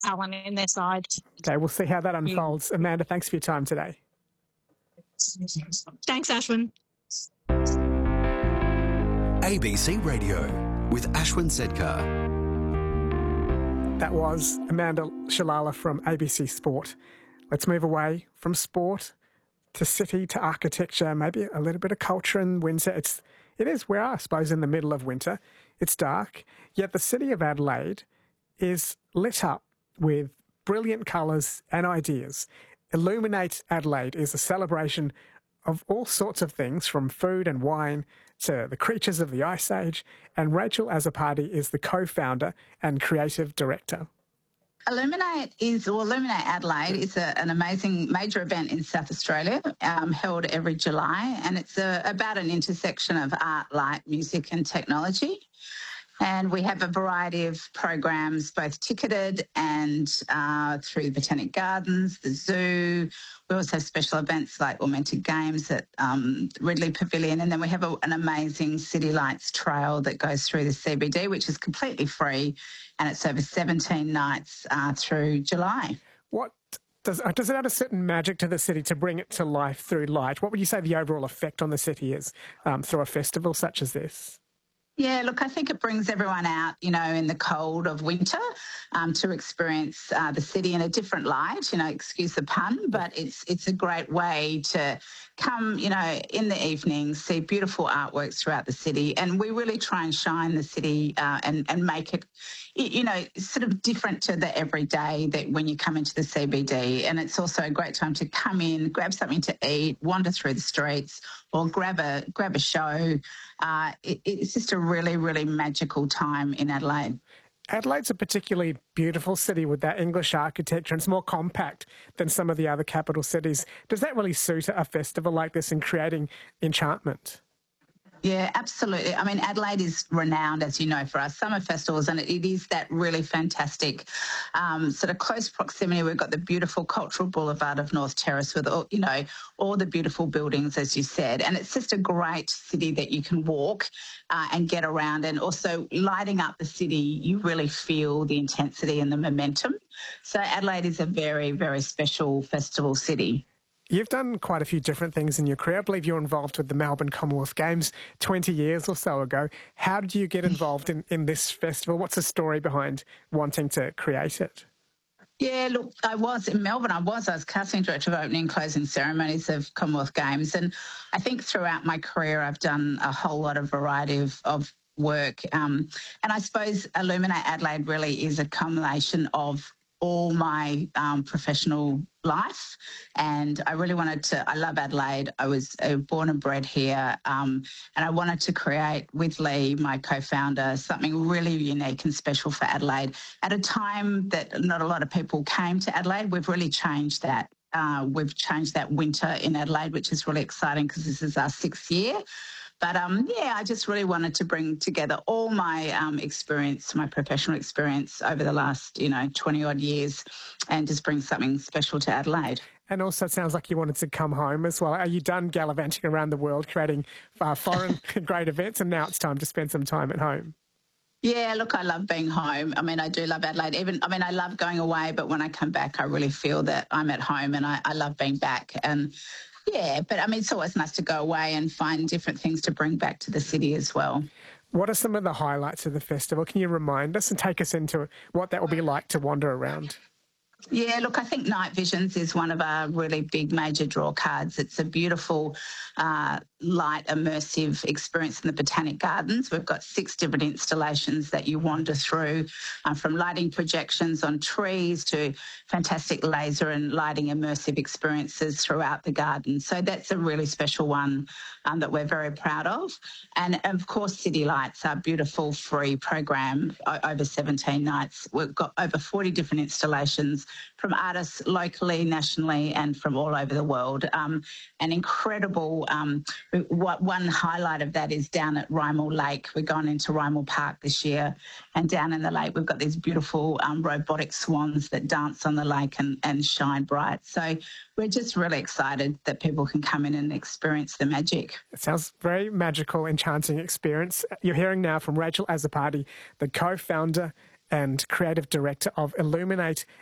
talent in their side. Okay, we'll see how that unfolds. Amanda, thanks for your time today. Thanks, Ashwin. ABC Radio with Ashwin Sedkar. That was Amanda Shalala from ABC Sport. Let's move away from sport to city, to architecture, maybe a little bit of culture in winter. We are, I suppose, in the middle of winter. It's dark, yet the city of Adelaide is lit up with brilliant colours and ideas. Illuminate Adelaide is a celebration of all sorts of things, from food and wine to the creatures of the Ice Age, and Rachel Azzopardi is the co-founder and creative director. Illuminate Adelaide is an amazing major event in South Australia, held every July, and it's about an intersection of art, light, music and technology. And we have a variety of programs, both ticketed and through the Botanic Gardens, the zoo. We also have special events like Augmented Games at Ridley Pavilion. And then we have an amazing City Lights trail that goes through the CBD, which is completely free. And it's over 17 nights through July. Does it add a certain magic to the city to bring it to life through light? What would you say the overall effect on the city is through a festival such as this? Yeah, look, I think it brings everyone out, in the cold of winter to experience the city in a different light, excuse the pun, but it's a great way to come, in the evening, see beautiful artworks throughout the city. And we really try and shine the city and make it, sort of different to the everyday that when you come into the CBD. And it's also a great time to come in, grab something to eat, wander through the streets, or grab a show. It's just a really, really magical time in Adelaide. Adelaide's a particularly beautiful city with that English architecture, and it's more compact than some of the other capital cities. Does that really suit a festival like this in creating enchantment? Yeah, absolutely. I mean, Adelaide is renowned, as you know, for our summer festivals, and it is that really fantastic sort of close proximity. We've got the beautiful Cultural Boulevard of North Terrace with, all the beautiful buildings, as you said. And it's just a great city that you can walk and get around. And also lighting up the city, you really feel the intensity and the momentum. So Adelaide is a very, very special festival city. You've done quite a few different things in your career. I believe you were involved with the Melbourne Commonwealth Games 20 years or so ago. How did you get involved in this festival? What's the story behind wanting to create it? Yeah, look, I was in Melbourne. I was casting director of opening and closing ceremonies of Commonwealth Games. And I think throughout my career, I've done a whole lot of variety of work. And I suppose Illuminate Adelaide really is a culmination of all my professional life, and I really I love Adelaide. I was born and bred here, and I wanted to create with Lee, my co-founder, something really unique and special for Adelaide. At a time that not a lot of people came to Adelaide, we've really changed that. We've changed that winter in Adelaide, which is really exciting because this is our 6th year. But, I just really wanted to bring together all my experience, my professional experience over the last, 20-odd years, and just bring something special to Adelaide. And also it sounds like you wanted to come home as well. Are you done gallivanting around the world creating foreign great events, and now it's time to spend some time at home? Yeah, look, I love being home. I mean, I do love Adelaide. I love going away, but when I come back, I really feel that I'm at home, and I love being back. And yeah, but it's always nice to go away and find different things to bring back to the city as well. What are some of the highlights of the festival? Can you remind us and take us into what that will be like to wander around? Yeah, look, I think Night Visions is one of our really big major draw cards. It's a beautiful, light, immersive experience in the Botanic Gardens. We've got 6 different installations that you wander through, from lighting projections on trees to fantastic laser and lighting immersive experiences throughout the garden. So that's a really special one that we're very proud of. And, of course, City Lights, our beautiful free program, over 17 nights. We've got over 40 different installations from artists locally, nationally, and from all over the world. An incredible, one highlight of that is down at Rymel Lake. We've gone into Rymel Park this year, and down in the lake we've got these beautiful robotic swans that dance on the lake and shine bright. So we're just really excited that people can come in and experience the magic. It sounds very magical, enchanting experience. You're hearing now from Rachel Azzopardi, the co-founder and creative director of Illuminate